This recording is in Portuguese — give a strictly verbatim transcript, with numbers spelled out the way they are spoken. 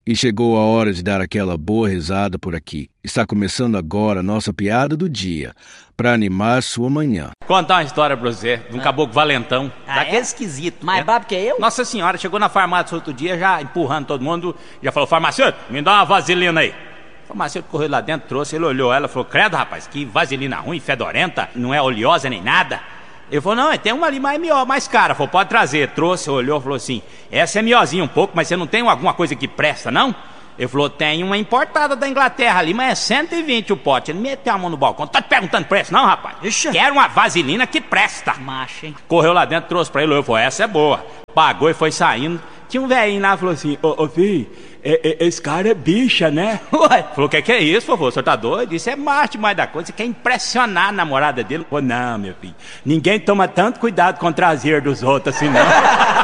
E chegou a hora de dar aquela boa risada por aqui. Está começando agora a nossa piada do dia, para animar sua manhã. Contar uma história pra você, de um ah. caboclo valentão, ah, daquele é? esquisito. Mais né? brabo que eu? Nossa senhora, chegou na farmácia outro dia, já empurrando todo mundo, já falou: farmacêutico, me dá uma vaselina aí. O farmacêutico correu lá dentro, trouxe, ele olhou ela e falou: credo, rapaz, que vaselina ruim, fedorenta, não é oleosa nem nada. Ele falou: não, tem uma ali mais, melhor, mais cara. Falou: pode trazer. Trouxe, olhou, falou assim: essa é melhorzinha um pouco, mas você não tem alguma coisa que presta, não? Ele falou: tem uma importada da Inglaterra ali, mas é cento e vinte o pote. Ele meteu a mão no balcão: tá te perguntando preço não, rapaz? Ixi. Quero uma vaselina que presta. Macho, hein? Correu lá dentro, trouxe pra ele, eu falei: essa é boa. Pagou e foi saindo. Tinha um velhinho lá, falou assim: ô, ô filho, é, é, esse cara é bicha, né? Ué. Falou: que que é isso, vovô? O senhor tá doido? Isso é macho mais da coisa. Você quer impressionar a namorada dele? Falou: não, meu filho, ninguém toma tanto cuidado com o traseiro dos outros assim, não.